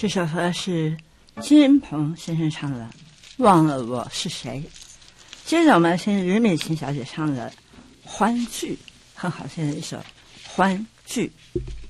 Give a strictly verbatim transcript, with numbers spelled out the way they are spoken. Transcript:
这首歌是金鹏先生唱的《忘了我是谁》。接着我们听吕美琴小姐唱的《欢聚》，很好听的一首《欢聚》。